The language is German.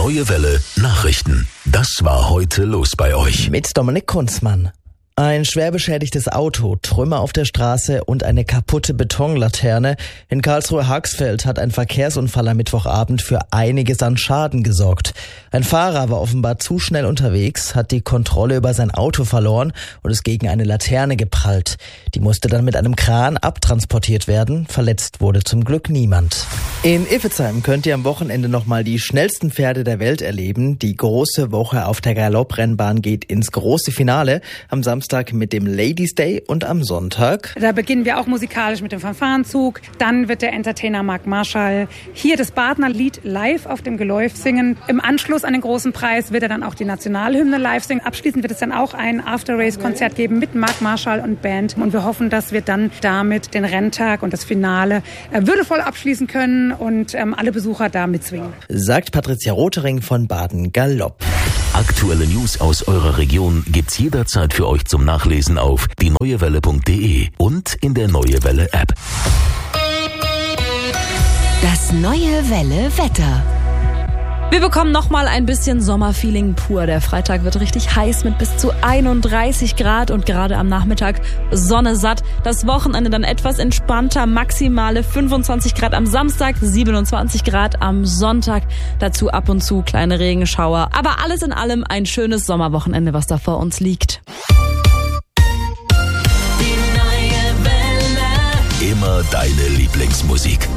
Neue Welle Nachrichten. Das war heute los bei euch. Mit Dominik Kunzmann. Ein schwer beschädigtes Auto, Trümmer auf der Straße und eine kaputte Betonlaterne. In Karlsruhe-Haxfeld hat ein Verkehrsunfall am Mittwochabend für einiges an Schaden gesorgt. Ein Fahrer war offenbar zu schnell unterwegs, hat die Kontrolle über sein Auto verloren und ist gegen eine Laterne geprallt. Die musste dann mit einem Kran abtransportiert werden. Verletzt wurde zum Glück niemand. In Iffezheim könnt ihr am Wochenende nochmal die schnellsten Pferde der Welt erleben. Die große Woche auf der Galopprennbahn geht ins große Finale. Am Samstag mit dem Ladies Day und am Sonntag. Da beginnen wir auch musikalisch mit dem Fanfarenzug. Dann wird der Entertainer Marc Marschall hier das Badener Lied live auf dem Geläuf singen. Im Anschluss an den großen Preis wird er dann auch die Nationalhymne live singen. Abschließend wird es dann auch ein After-Race-Konzert geben mit Marc Marschall und Band. Und wir hoffen, dass wir dann damit den Renntag und das Finale würdevoll abschließen können und alle Besucher da mitswingen. Sagt Patricia Rotering von Baden Galopp. Aktuelle News aus eurer Region gibt's jederzeit für euch zum Nachlesen auf dieneuewelle.de und in der Neue Welle App. Das Neue Welle Wetter. Wir bekommen nochmal ein bisschen Sommerfeeling pur. Der Freitag wird richtig heiß mit bis zu 31 Grad und gerade am Nachmittag Sonne satt. Das Wochenende dann etwas entspannter, maximale 25 Grad am Samstag, 27 Grad am Sonntag. Dazu ab und zu kleine Regenschauer. Aber alles in allem ein schönes Sommerwochenende, was da vor uns liegt. Immer deine Lieblingsmusik.